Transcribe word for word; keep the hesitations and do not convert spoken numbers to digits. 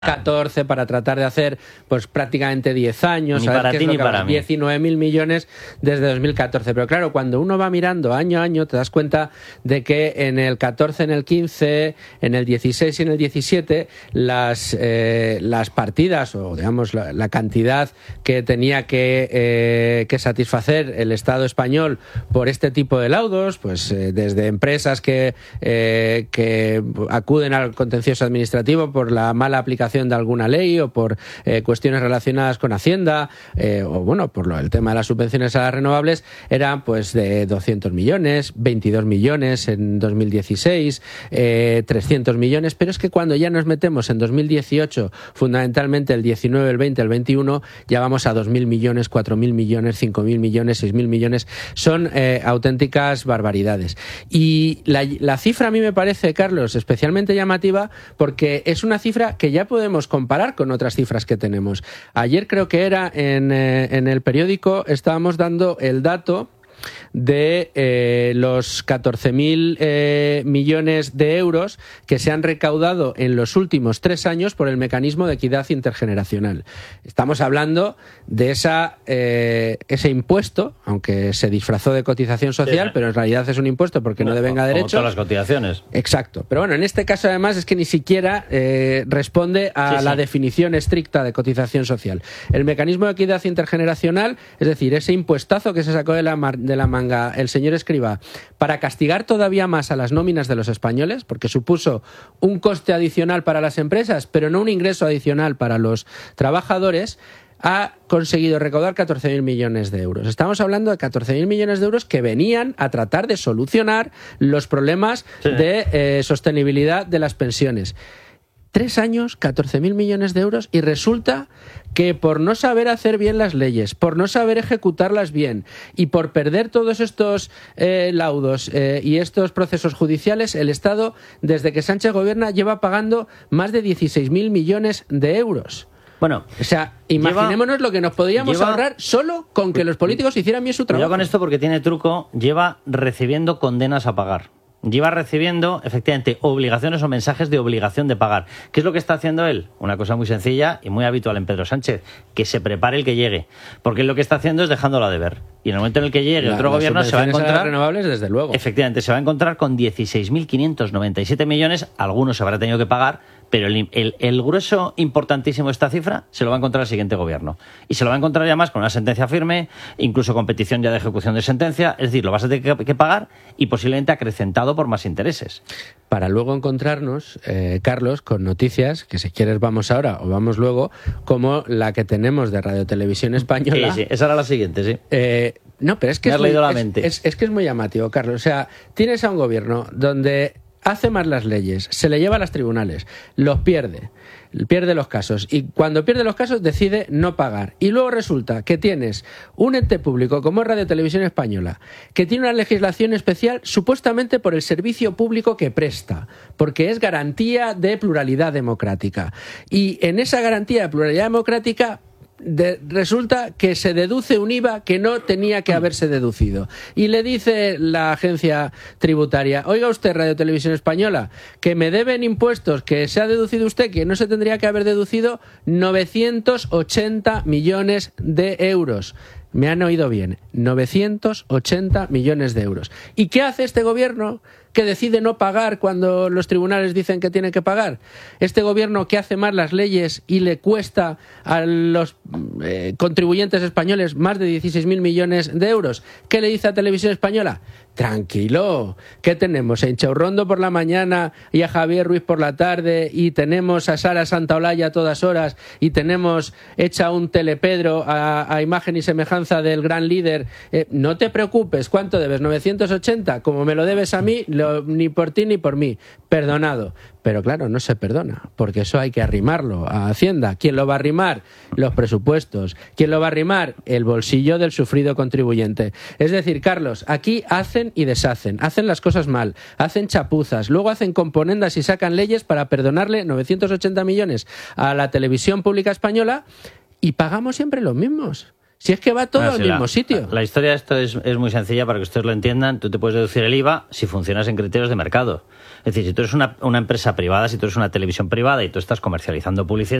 catorce para tratar de hacer pues prácticamente diez años, ni para ti ni para mí. diecinueve mil millones desde dos mil catorce. Pero claro, cuando uno va mirando año a año te das cuenta de que en el catorce, en el quince, en el dieciséis y en el diecisiete las, eh, las partidas o digamos la, la cantidad que tenía que, eh, que satisfacer el Estado español por este tipo de laudos, pues eh, desde empresas que, eh, que acuden al contencioso administrativo por la mala aplicación de alguna ley o por eh, cuestiones relacionadas con Hacienda eh, o bueno, por lo, el tema de las subvenciones a las renovables, era pues de doscientos millones, veintidós millones en dos mil dieciséis, eh, trescientos millones, pero es que cuando ya nos metemos en dos mil dieciocho, fundamentalmente el diecinueve, el veinte, el veintiuno, ya vamos a dos mil millones, cuatro mil millones, cinco mil millones, seis mil millones, son eh, auténticas barbaridades. Y la, la cifra a mí me parece, Carlos, especialmente llamativa porque es una cifra que ya podemos comparar con otras cifras que tenemos. Ayer creo que era en, eh, en el periódico, estábamos dando el dato de eh, los catorce mil eh, millones de euros que se han recaudado en los últimos tres años por el mecanismo de equidad intergeneracional. Estamos hablando de esa eh, ese impuesto, aunque se disfrazó de cotización social, sí, pero en realidad es un impuesto porque no, no devenga derecho. Como todas las cotizaciones. Exacto. Pero bueno, en este caso además es que ni siquiera eh, responde a sí, la sí. definición estricta de cotización social. El mecanismo de equidad intergeneracional, es decir, ese impuestazo que se sacó de la, de la manga el señor Escrivá para castigar todavía más a las nóminas de los españoles, porque supuso un coste adicional para las empresas, pero no un ingreso adicional para los trabajadores, ha conseguido recaudar catorce mil millones de euros. Estamos hablando de catorce mil millones de euros que venían a tratar de solucionar los problemas sí. de eh, sostenibilidad de las pensiones. Tres años, catorce mil millones de euros, y resulta que por no saber hacer bien las leyes, por no saber ejecutarlas bien y por perder todos estos eh, laudos eh, y estos procesos judiciales, el Estado, desde que Sánchez gobierna, lleva pagando más de dieciséis mil millones de euros. Bueno, o sea, imaginémonos lleva, lo que nos podríamos lleva, ahorrar solo con que los políticos hicieran bien su trabajo. Yo con esto, porque tiene truco, lleva recibiendo condenas a pagar. Lleva recibiendo, efectivamente, obligaciones o mensajes de obligación de pagar. ¿Qué es lo que está haciendo él? Una cosa muy sencilla y muy habitual en Pedro Sánchez, que se prepare el que llegue. Porque él lo que está haciendo es dejándolo a deber. Y en el momento en el que llegue la, otro gobierno se va a encontrar... A las renovables, desde luego. Efectivamente, se va a encontrar con dieciséis mil quinientos noventa y siete millones, algunos se habrá tenido que pagar, pero el, el, el grueso importantísimo de esta cifra se lo va a encontrar el siguiente gobierno. Y se lo va a encontrar ya más con una sentencia firme, incluso con petición ya de ejecución de sentencia. Es decir, lo vas a tener que, que pagar y posiblemente acrecentado por más intereses. Para luego encontrarnos, eh, Carlos, con noticias, que si quieres vamos ahora o vamos luego, como la que tenemos de Radio Televisión Española. Sí, sí, esa era la siguiente, sí. Eh, no, pero es que, Me es, has leído muy, la mente. Es, es, es que es muy llamativo, Carlos. O sea, tienes a un gobierno donde hace más las leyes, se le lleva a los tribunales, los pierde, pierde los casos, y cuando pierde los casos decide no pagar. Y luego resulta que tienes un ente público como es Radio Televisión Española, que tiene una legislación especial supuestamente por el servicio público que presta, porque es garantía de pluralidad democrática. Y en esa garantía de pluralidad democrática De, resulta que se deduce un I V A que no tenía que haberse deducido. Y le dice la agencia tributaria: oiga usted, Radio Televisión Española, que me deben impuestos que se ha deducido usted, que no se tendría que haber deducido, novecientos ochenta millones de euros. Me han oído bien, novecientos ochenta millones de euros. ¿Y qué hace este gobierno que decide no pagar cuando los tribunales dicen que tiene que pagar? Este gobierno que hace más las leyes y le cuesta a los eh, contribuyentes españoles más de dieciséis mil millones de euros. ¿Qué le dice a Televisión Española? Tranquilo, ¿qué tenemos? A Inchaurrondo por la mañana y a Javier Ruiz por la tarde, y tenemos a Sara Santaolalla a todas horas, y tenemos hecha un telepedro a, a imagen y semejanza del gran líder. Eh, no te preocupes, ¿cuánto debes? novecientos ochenta, como me lo debes a mí, lo, ni por ti ni por mí, perdonado. Pero claro, no se perdona, porque eso hay que arrimarlo a Hacienda. ¿Quién lo va a arrimar? Los presupuestos. ¿Quién lo va a arrimar? El bolsillo del sufrido contribuyente. Es decir, Carlos, aquí hacen y deshacen, hacen las cosas mal, hacen chapuzas, luego hacen componendas y sacan leyes para perdonarle novecientos ochenta millones a la televisión pública española, y pagamos siempre los mismos. Si es que va todo Ah, al sí, mismo la, sitio. La, la historia de esto es, es muy sencilla para que ustedes lo entiendan. Tú te puedes deducir el I V A si funcionas en criterios de mercado. Es decir, si tú eres una, una empresa privada, si tú eres una televisión privada y tú estás comercializando publicidad,